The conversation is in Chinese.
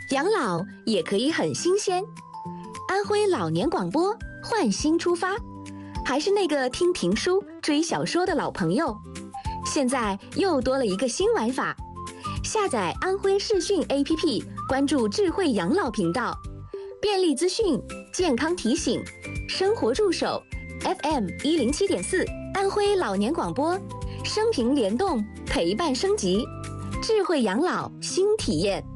养老也可以很新鲜。安徽老年广播换新出发，还是那个听评书、追小说的老朋友，现在又多了一个新玩法。下载安徽视讯 APP， 关注智慧养老频道，便利资讯、健康提醒、生活助手 FM107.4， 安徽老年广播，生平联动，陪伴升级，智慧养老新体验。